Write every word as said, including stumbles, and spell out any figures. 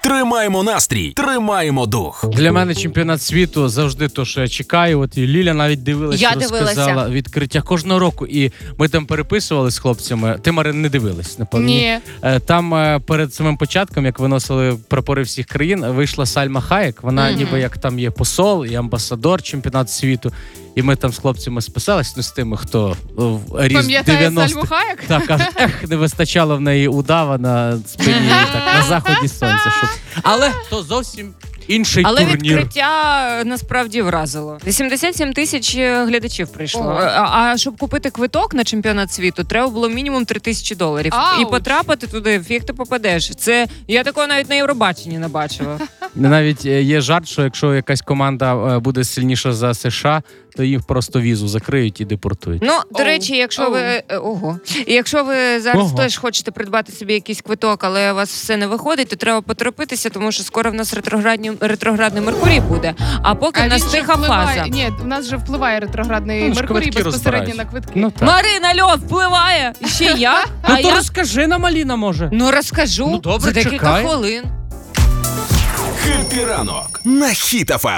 Тримаємо настрій, тримаємо дух. Для мене чемпіонат світу завжди то, що я чекаю. От і Ліля навіть дивилася, Я розказала дивилася. відкриття кожного року. І ми там переписували з хлопцями. Ти, Марин, не дивилась, напевно? Ні. Е, Там е, перед самим початком, як виносили прапори всіх країн, вийшла Сальма Хаєк. Вона Мгм. ніби як там є посол і амбасадор чемпіонату світу. І ми там з хлопцями списались, ну, з тими, хто е, в- ріс Пам'ятає дев'яностих. Сальму Хаєк? Так, кажуть, ех, не вистачало в неї удава на спині, так, на заході сонця. Щоб... Але то зовсім інший Але турнір. відкриття насправді вразило. вісімдесят сім тисяч глядачів прийшло. Ого. А, а щоб купити квиток на чемпіонат світу, треба було мінімум три тисячі доларів. Ауч. І потрапити туди, фіг ти попадеш. Це я такого навіть на Євробаченні не бачила. Навіть е, є жарт, що якщо якась команда е, буде сильніша за США, то їм просто візу закриють і депортують. Ну, до Оу. речі, якщо Оу. ви е, ого, І якщо ви зараз Ого. теж хочете придбати собі якийсь квиток, але у вас все не виходить, то треба поторопитися, тому що скоро в нас ретроградні ретроградний Меркурій буде. А поки в нас він же тиха впливає- фаза. Ні, в нас же впливає ретроградний Ну, ж Меркурій квитки безпосередньо розбираються. на квитки. Ну, так. Марина Льов впливає. І ще я. Ну, А то я розкажи нам, Аліна, може. ну розкажу Ну, добре, за декілька чекаю. хвилин. Хеппі ранок на Хіт еф ем.